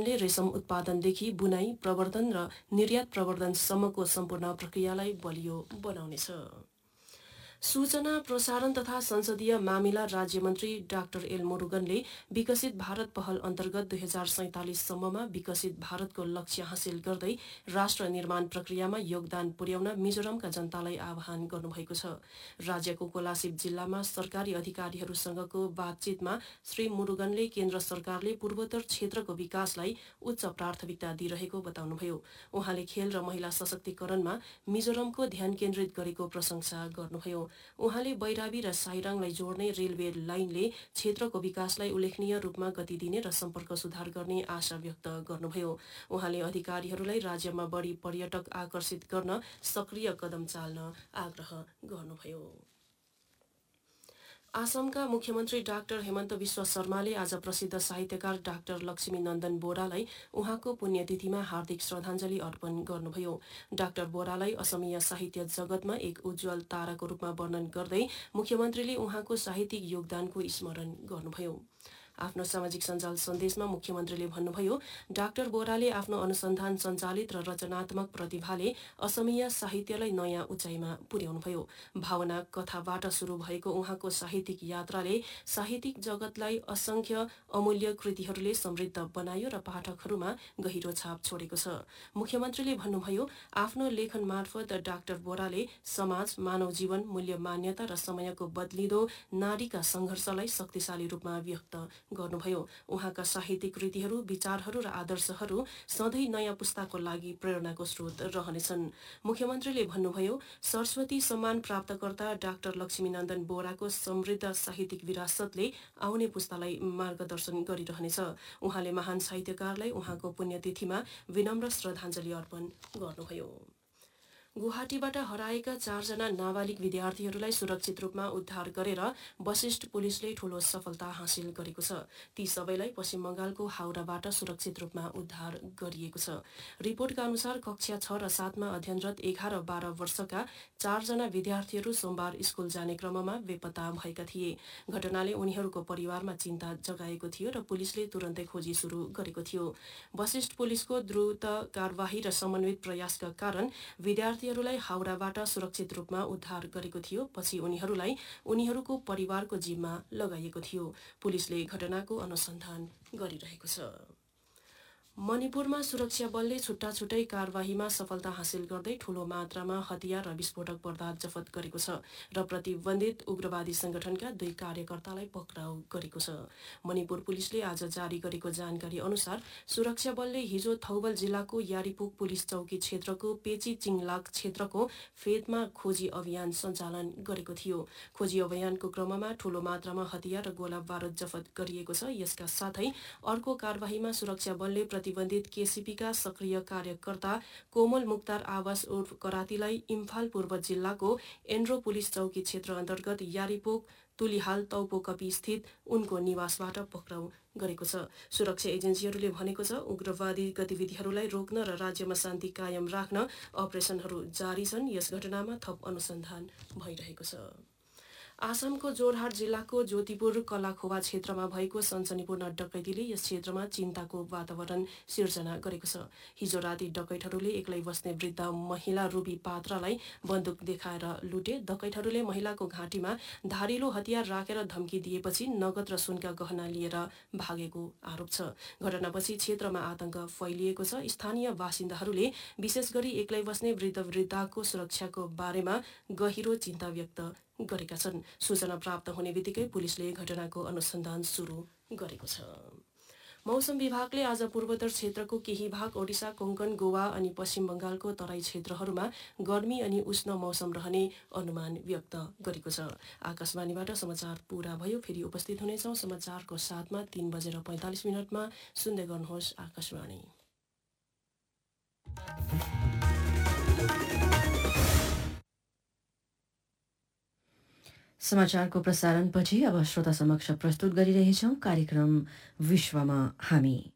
मिजोरमले रेशम उत्पादनदेखि बुनाई, प्रवर्धन र निर्यात प्रवर्धनसम्मको सम्पूर्ण प्रक्रियालाई बलियो बनाउनेछ। सूचना प्रसारण तथा संसदीय मामिला राज्यमन्त्री डाक्टर एल मुरुगनले विकसित भारत पहल अन्तर्गत 2047 सम्ममा विकसित भारतको लक्ष्य हासिल गर्दै राष्ट्र निर्माण प्रक्रियामा योगदान पुर्याउन मिजोरमका जनतालाई आह्वान गर्नुभएको छ। राज्यको कोलासिब जिल्लामा सरकारी अधिकारीहरूसँगको बातचितमा श्री मुरुगनले केन्द्र सरकारले पूर्वोत्तर क्षेत्रको विकासलाई उच्च प्राथमिकता दिइरहेको बताउनुभयो। उहाँले खेल र महिला सशक्तिकरणमा मिजोरमको ध्यान केन्द्रित गरेको प्रशंसा गर्नुभयो। उहाँले बैराबी र साइराङलाई जोड्ने रेलवे लाइनले क्षेत्रको विकासलाई उल्लेखनीय रूपमा गति दिने र सम्पर्क सुधार गर्ने आशा व्यक्त गर्नुभयो। उहाँले अधिकारीहरूलाई राज्यमा बढी पर्यटक आकर्षित गर्न सक्रिय कदम चाल्न आग्रह गर्नुभयो। आसामका मुख्यमन्त्री डाक्टर हेमन्त विश्व शर्माले आज प्रसिद्ध साहित्यकार डाक्टर लक्ष्मीनन्दन बोहरालाई उहाँको पुण्यतिथिमा हार्दिक श्रद्धाञ्जली अर्पण गर्नुभयो। डाक्टर बोहरालाई असमिया साहित्य जगतमा एक उज्जवल ताराको रूपमा वर्णन गर्दै मुख्यमन्त्रीले उहाँको साहित्यिक योगदानको स्मरण गर्नुभयो। आफ्नो सामाजिक सञ्जाल सन्देशमा मुख्यमन्त्रीले भन्नुभयो, डाक्टर बोहराले आफ्नो अनुसन्धान सञ्चालित र रचनात्मक प्रतिभाले असमिया साहित्यलाई नयाँ उचाइमा पुर्याउनुभयो। भावना कथाबाट सुरु भएको उहाँको साहित्यिक यात्राले साहित्यिक जगतलाई असंख्य अमूल्य कृतिहरूले समृद्ध बनायो र पाठकहरूमा गहिरो छाप छोडेको छ। मुख्यमन्त्रीले भन्नुभयो, आफ्नो लेखन मार्फत डाक्टर बोहराले समाज, मानव जीवन, मूल्य मान्यता र समयको बदलिँदो नारीका सङ्घर्षलाई शक्तिशाली रूपमा व्यक्त गर्नुभयो। उहाँका साहित्यिक कृतिहरू, विचारहरू र आदर्शहरू सधैँ नयाँ पुस्ताको लागि प्रेरणाको स्रोत रहनेछन्। मुख्यमन्त्रीले भन्नुभयो, सरस्वती सम्मान प्राप्तकर्ता डाक्टर लक्ष्मीनन्दन बोहराको समृद्ध साहित्यिक विरासतले आउने पुस्तालाई मार्गदर्शन गरिरहनेछ। उहाँले महान साहित्यकारलाई उहाँको पुण्यतिथिमा विनम्र श्रद्धाञ्जली अर्पण गर्नुभयो। गुवाहाटीबाट हराएका 4 जना नाबालिग विद्यार्थीहरूलाई सुरक्षित रूपमा उद्धार गरेर वशिष्ठ पुलिसले ठूलो सफलता हासिल गरेको छ। ती सबैलाई पश्चिम बंगालको हाउडाबाट सुरक्षित रूपमा उद्धार गरिएको छ। रिपोर्टका अनुसार कक्षा 6 र 7 मा अध्ययनरत 11-12 वर्षका 4 जना विद्यार्थीहरू सोमबार स्कुल जाने क्रममा बेपत्ता भएका थिए। घटनाले उनीहरूको परिवारमा चिन्ता जगाएको थियो र पुलिसले तुरन्तै खोजी सुरु गरेको थियो। वशिष्ठ पुलिसको द्रुत कारबाही र समन्वित प्रयासका कारण विद्यार्थीहरूलाई हाउडाबाट सुरक्षित रूपमा उद्धार गरेको थियो। पछि उनीहरूलाई उनीहरूको परिवारको जिम्मा लगाइएको थियो। पुलिसले घटनाको अनुसन्धान गरिरहेको छ। मणिपुरमा सुरक्षा बलले छुट्टा-छुट्टै कारबाहीमा सफलता हासिल गर्दै ठूलो मात्रामा हतियार र विस्फोटक पदार्थ जफत गरेको छ र प्रतिबन्धित उग्रवादी संगठनका 2 कार्यकर्तालाई पक्राउ गरेको छ। मणिपुर पुलिसले आज जारी गरेको जानकारी अनुसार सुरक्षा बलले हिजो थौबल जिल्लाको यारीपुग पुलिस चौकी क्षेत्रको पेची चिङलाक क्षेत्रको फेदमा खोजी अभियान सञ्चालन गरेको थियो। खोजी अभियानको क्रममा ठूलो मात्रामा हतियार र गोला बारुद जफत गरिएको छ। यसका साथै अर्को कारबाहीमा सुरक्षा बलले प्रतिबन्धित केसीपीका सक्रिय कार्यकर्ता कोमल मुक्तार आवास उर्फ करातीलाई इम्फाल पूर्व जिल्लाको एन्ड्रो पुलिस चौकी क्षेत्र अन्तर्गत यारीपुग तुलिहाल तौपोकपी स्थित उनको निवासबाट पक्राउ गरेको छ। सुरक्षा एजेन्सीहरूले भनेको छ, उग्रवादी गतिविधिहरूलाई रोक्न र राज्यमा शान्ति कायम राख्न अपरेसनहरू जारी छन्। यस घटनामा थप अनुसन्धान भइरहेको छ। आसामको जोरहाट जिल्लाको ज्योतिपुर कलाखोवा क्षेत्रमा भएको सनसनीपूर्ण डकैतीले यस क्षेत्रमा चिन्ताको वातावरण सिर्जना गरेको छ। हिजो राति डकैतहरूले एक्लै बस्ने वृद्ध महिला रुबी पात्रालाई बन्दुक देखाएर लुटे। डकैतहरूले महिलाको घाँटीमा धारिलो हतियार राखेर धम्की दिएपछि नगद र सुनका गहना लिएर भागेको आरोप छ। घटनापछि क्षेत्रमा आतंक फैलिएको छ। स्थानीय बासिन्दाहरूले विशेष गरी एक्लै बस्ने वृद्ध-वृद्धाको सुरक्षाको बारेमा गहिरो चिन्ता व्यक्त गरेका छन्। सूचना प्राप्त हुने बित्तिकै पुलिसले घटनाको अनुसन्धान सुरु गरेको छ। मौसम विभागले आज पूर्वोत्तर क्षेत्रको केही भाग, ओडिसा, कोंकण, गोवा अनि पश्चिम बंगालको तराई क्षेत्रहरूमा गर्मी अनि उष्ण मौसम रहने अनुमान व्यक्त गरेको छ। आकाशवाणीबाट समाचार पूरा भयो। फेरि उपस्थित हुनेछौँ समाचारको साथमा 3:45 सुन्दै गर्नुहोस् आकाशवाणी। समाचारको प्रसारणपछि अब श्रोता समक्ष प्रस्तुत गरिरहेछौँ कार्यक्रम विश्वमा हामी।